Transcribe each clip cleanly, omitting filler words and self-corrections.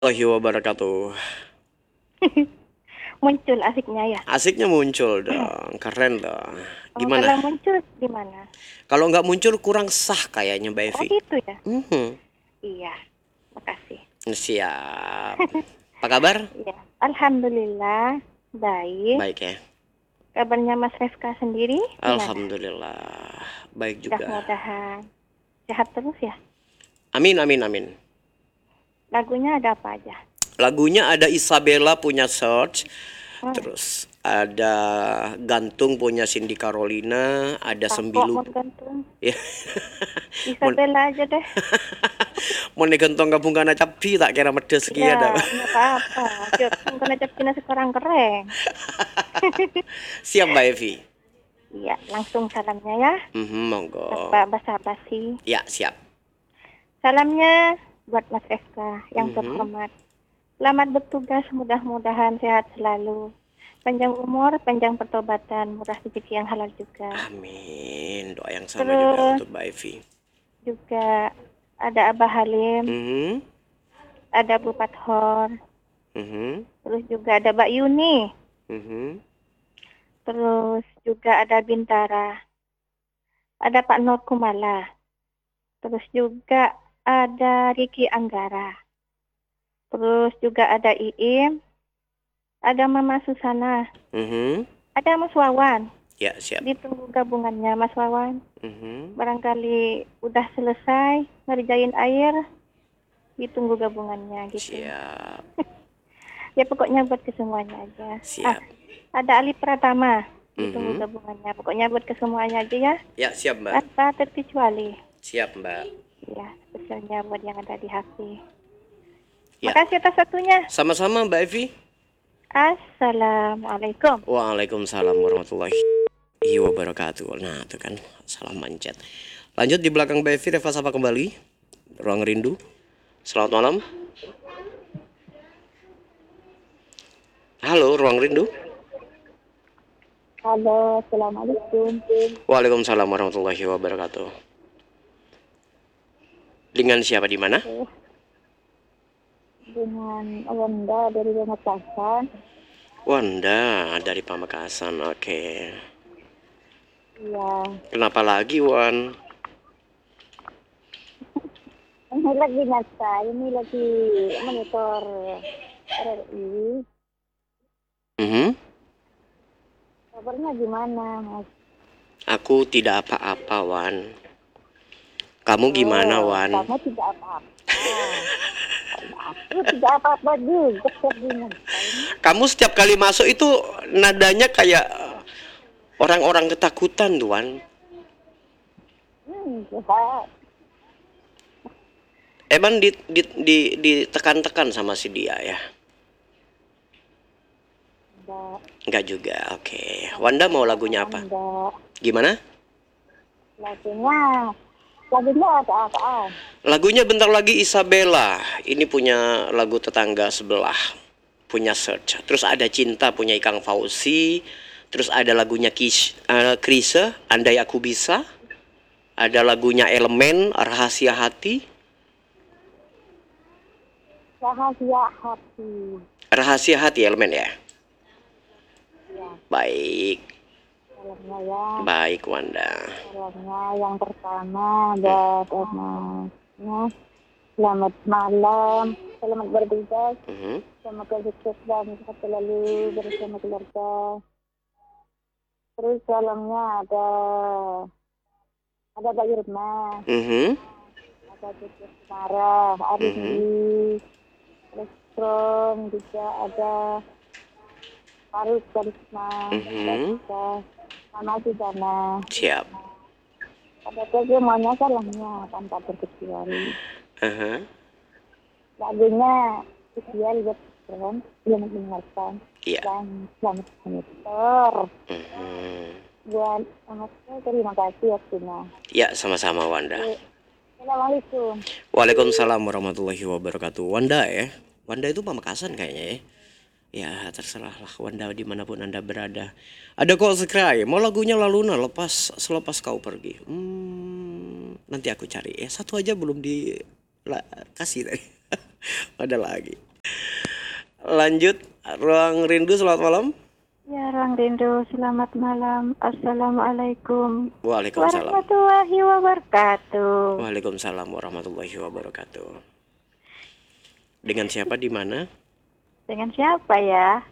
Warahmatullahi wabarakatuh. Muncul asiknya ya. Asiknya muncul dong, keren dong. Oh, Gimana? kalau muncul gimana? Kalau nggak muncul kurang sah kayaknya Mbak Oh Evi. gitu ya. Mhm. Iya, makasih. Siap. Apa kabar? Iya, alhamdulillah baik. Baik ya. Kabarnya Mas Refka sendiri gimana? Alhamdulillah. Baik juga. Mudah-mudahan sehat terus ya. Amin amin amin. Lagunya ada apa aja? Lagunya ada Isabella punya Search, Hmm, terus ada Gantung punya Cindy Carolina, ada takut Sembilu. mau gantung. Ya. Mon Isabella aja deh. mon gentong gabung kana capi tak kira medes Iya, ki ada. nggak apa-apa. Coba kena capcina sekarang keren. Siap Mbak Evi. Iya, langsung salamnya ya. Monggo. Tanpa basa-basi. Ya, siap. Salamnya buat Mas Refka yang Mhm. terhormat. Selamat bertugas, mudah-mudahan sehat selalu. Panjang umur, panjang pertobatan, murah rezeki yang halal juga. Amin. Doa yang sama juga Terus untuk Mbak Evi. juga ada Abah Halim, Mhm. ada Bu Pathor, Mhm. terus juga ada Mbak Yuni, Mhm. terus juga ada Bintara, ada Pak Nur Kumala, terus juga ada Riki Anggara, terus juga ada Iim, ada Mama Susana, Mhm. ada Mas Wawan. Ya, siap. Ditunggu gabungannya Mas Wawan. Mhm. Barangkali udah selesai ngerjain air, ditunggu gabungannya gitu. Siap. Ya pokoknya buat kesemuanya aja. Ah, Siap. ada Ali Pratama, ditunggu Mhm. gabungannya. Pokoknya buat kesemuanya aja ya, Ya, siap, Mbak. tanpa terkecuali. Siap, Mbak. Ya, spesialnya buat yang ada di hati. Ya. Makasih atas waktunya. Sama-sama Mbak Evi. Assalamualaikum. Waalaikumsalam warahmatullahi wabarakatuh. Nah, itu kan salah mancet. Lanjut di belakang Mbak Evi, Reva sapa kembali. Ruang Rindu. Selamat malam. Halo, Ruang Rindu. Halo, assalamualaikum. Waalaikumsalam warahmatullahi wabarakatuh. Dengan siapa di mana? Dengan Wanda dari Pamekasan. Wanda dari Pamekasan. Oke. Iya, Kenapa lagi, Wan? ini lagi nasa, ini lagi monitor RRI. Mhm. Kabarnya gimana, Mas? Aku tidak apa-apa, Wan. Kamu gimana, Oh, Wan? kamu tidak apa-apa. Aku tidak apa-apa juga, bingung. Kamu setiap kali masuk itu nadanya kayak orang-orang ketakutan, Wan. Jahat. Emang ditekan-tekan sama si dia ya? Enggak, Enggak juga. Oke. kamu Wanda mau sama lagunya apa? enggak. Gimana? Lagunya, lagunya ada apaan? Lagunya bentar lagi Isabella. Ini punya lagu tetangga sebelah. Punya Search. Terus ada Cinta punya Ikang Fauzi. Terus ada lagunya Krise, Andai Aku Bisa. Ada lagunya Elemen, Rahasia Hati. Rahasia hati. Rahasia Hati Elemen ya. Ya, Baik, salamnya ya. baik Wanda. Salamnya yang pertama buat Mas. Selamat malam, selamat bertugas. Mhm. Semoga sukses dan sehat selalu bersama keluarga. Terus salamnya ada Pak Irma, Mhm. ada Cucu Marah, Mhm. Arindi, terus Strom, juga ada Faruk Karisma, Mhm. Baca, Mama Sujana. Siap. Pada semuanya salamnya tanpa terkecuali. Aha. Lagunya spesial buat kalian yang mendengarkan Iya. dan selamat monitor. Mhm. Buat anaknya terima kasih waktunya. Ya, sama-sama Wanda. Assalamualaikum. Waalaikumsalam warahmatullahi wabarakatuh. Wanda ya. Wanda itu Pamekasan kayaknya ya. Ya, terserah lah Wanda dimanapun Anda berada. Ada call Cry. Mau lagunya Laluna selepas kau pergi. Nanti aku cari ya. Satu aja belum kasih tadi. Ada lagi. Lanjut, Ruang Rindu selamat malam. Ya, Ruang Rindu, selamat malam. Assalamualaikum Waalaikumsalam. warahmatullahi wabarakatuh. Waalaikumsalam warahmatullahi wabarakatuh. Dengan siapa di mana? Dengan siapa ya?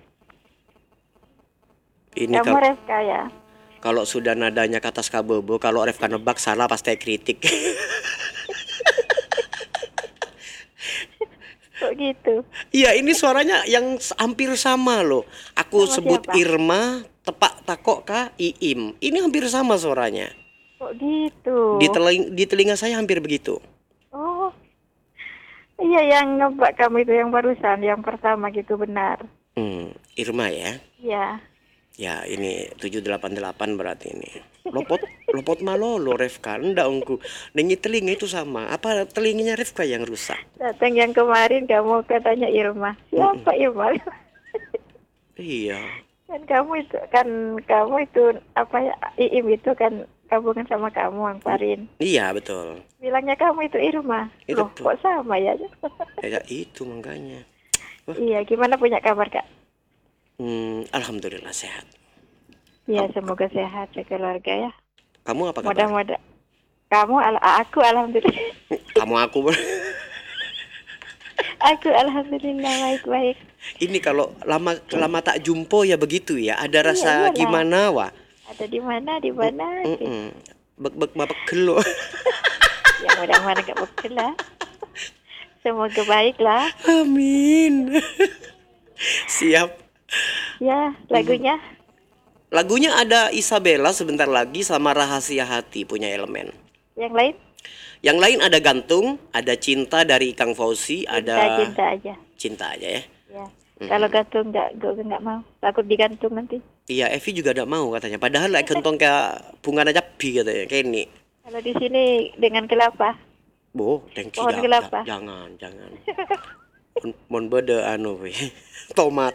Ini Kamu kalau Reska ya? kalau sudah nadanya kata skabobo, kalau Refka nebak salah pasti kritik. Kok gitu? Iya, ini suaranya yang hampir sama loh. Aku Sama sebut siapa? Irma, tepak takok kah Iim. Ini hampir sama suaranya. Kok gitu? Di telinga saya hampir begitu. Oh, iya yang nebak kamu itu yang barusan, yang pertama gitu benar. Irma ya. Iya. Ya, ini 788 berarti ini. Lopot malolo Refka. Ndak ongku. Nengi telinga itu sama. Apa telinganya Refka yang rusak? Datang yang kemarin kamu katanya Irma. Siapa Irma? Iya. Kamu itu apa ya? Iim itu kan gabungan sama kamu Angparin. Iya, betul. Bilangnya kamu itu Irma. Itu Loh, tuh. kok sama ya? Ya itu makanya. Iya, gimana punya kabar Kak? Alhamdulillah sehat. Ya, semoga sehat sekeluarga ya. Kamu apa kabar? Mudah-mudahan. Aku alhamdulillah. Aku. Aku alhamdulillah baik-baik. Ini kalau lama tak jumpa ya begitu ya. Ada Iya, rasa iyalah. gimana wah? Ada di mana? Di mana? Bek mabek gelo. Ya mudah-mudahan gak betul lah. Semoga baik lah. Amin. Siap. Ya, lagunya. Lagunya ada Isabella sebentar lagi sama Rahasia Hati punya elemen. Yang lain? Yang lain ada Gantung, ada Cinta dari Ikang Fauzi, ada Cinta aja. Cinta aja ya. Ya. Kalau gantung gue nggak mau. Takut digantung nanti. Iya, Evi juga tidak mau katanya. Padahal like gentong kayak bunga najabi katanya, kayak ini. Kalau di sini dengan kelapa. Thank you. Pohon kelapa. Jangan. Mon bede anu we. Tomat.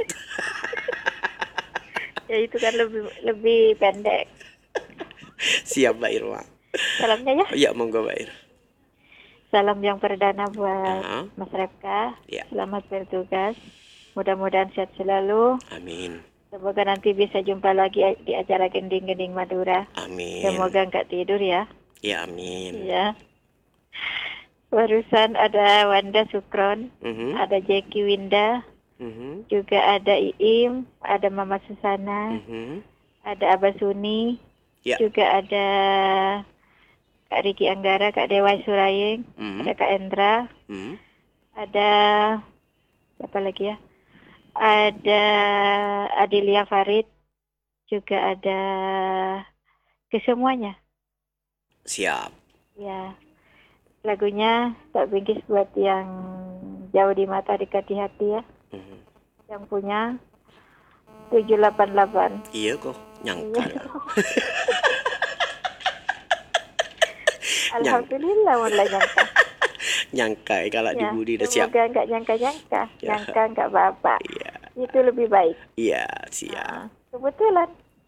Ya itu kan lebih pendek. Siap Mbak Irma. Salamnya ya. Ya monggo Mbak Irma. Salam yang perdana buat Mas Repka. Ya. Selamat bertugas. Mudah-mudahan sehat selalu. Amin. Semoga nanti bisa jumpa lagi di acara Gending-Gending Madura. Amin. Semoga nggak tidur ya. Ya amin. Ya. Barusan ada Wanda Sukron, ada Jackie Winda, juga ada Iim, ada Mama Susana, ada Abah Suni, Ya. juga ada Kak Riki Anggara, Kak Dewa Surayeng, ada Kak Endra, ada siapa lagi ya? Ada Adelia Farid, juga ada kesemuanya. Siap. Ya. Lagunya Tak Bingkis buat yang jauh di mata dekat di hati ya. Yang punya 788. Iya kok, nyangka. Alhamdulillah mulai nyangka. Nyangka kalau Ya, dibudi udah siap. semoga nggak nyangka-nyangka. Ya. Nyangka nggak bapak. Iya. Itu lebih baik. Iya, siap. Kebetulan.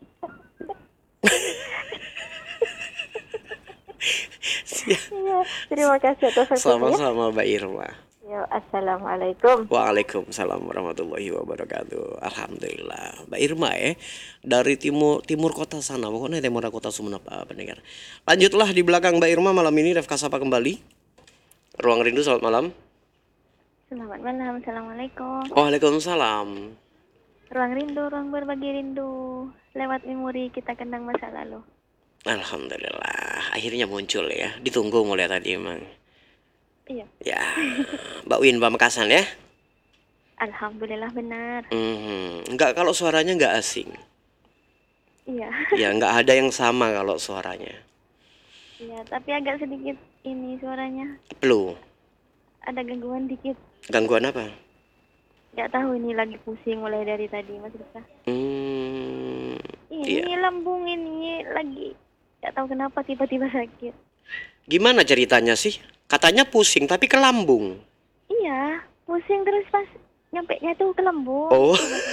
Siap. Iya, terima kasih atas waktunya. Sama-sama Mbak Irma. Ya, assalamualaikum. Waalaikumsalam warahmatullahi wabarakatuh. Alhamdulillah. Mbak Irma ya dari timur kota sana, pokoknya timur kota Sumeneb pendengar. Lanjutlah di belakang Mbak Irma malam ini Refka sapa kembali. Ruang Rindu selamat malam. Selamat malam. Assalamualaikum. Waalaikumsalam. Ruang rindu, ruang berbagi rindu. Lewat memori kita kenang masa lalu. Alhamdulillah, akhirnya muncul ya. Ditunggu mulai tadi emang. Iya. Ya, Mbak Win Pamekasan ya. Alhamdulillah benar. Enggak, kalau suaranya enggak asing. Iya. Ya, enggak ada yang sama kalau suaranya. Iya, tapi agak sedikit ini suaranya. Flu. Ada gangguan dikit. Gangguan apa? Nggak tahu ini lagi pusing mulai dari tadi Mas Rika. Ini Iya. lambung ini lagi nggak tahu kenapa tiba-tiba sakit. Gimana ceritanya sih? Katanya pusing tapi ke lambung. Iya, pusing terus pas nyampenya tuh ke lambung. Oh.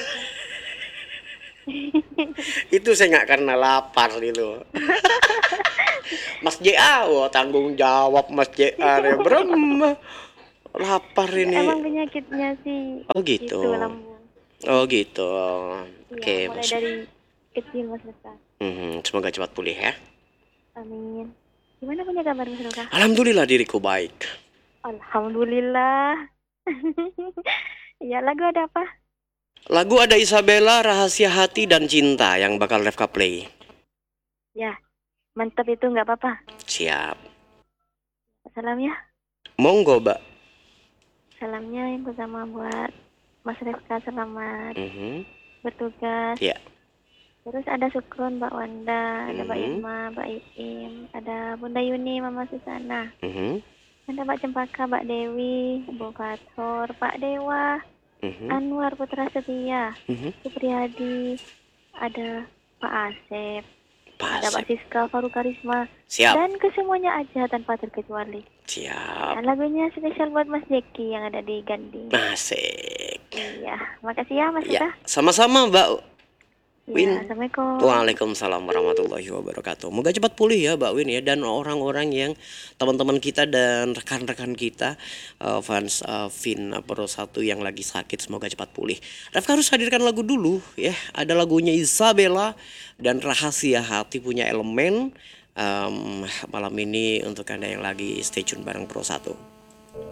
Itu saya nggak karena lapar itu. Mas JA, tanggung jawab Mas JA ya, Bram. Lapar Emang ini. penyakitnya sih Oh gitu. itu lambung. Oh gitu. Iya, Oke, mulai Mas. dari kecil Mas Reka. Semoga cepat pulih ya. Amin. Gimana punya kabar Mas Reka? Alhamdulillah diriku baik. Alhamdulillah. Ya, lagu ada apa? Lagu ada Isabella, Rahasia Hati dan Cinta yang bakal Revka play. Ya, mantap itu nggak apa-apa. Siap. Salam ya. Monggo, Mbak. Salamnya yang pertama buat Mas Rifka, selamat bertugas. Ya. Terus ada Sukron, Mbak Wanda, ada Mbak Mhm. Irma, Mbak Iim, ada Bunda Yuni, Mama Susana, Mhm. ada Mbak Cempaka, Mbak Dewi, Bu Fathor, Pak Dewa, Mhm. Anwar Putra Setia, Mhm. Supriyadi, ada Pak Asep, ada Pak Pasif. Siska, Faruk Karisma, Siap. dan kesemuanya aja tanpa terkecuali. Siap. Dan lagunya spesial buat Mas Jeki yang ada di Ganding. Asik. Iya, makasih ya Mas Ya, Ita. sama-sama Mbak Win. Ya, Assalamualaikum. Waalaikumsalam warahmatullahi wabarakatuh. Moga cepat pulih ya Mbak Win ya, dan orang-orang yang teman-teman kita dan rekan-rekan kita fans Vin Pro 1 yang lagi sakit, semoga cepat pulih. Revka harus hadirkan lagu dulu ya. Ada lagunya Isabella dan Rahasia Hati punya Elemen malam ini untuk Anda yang lagi stay tune bareng Pro 1.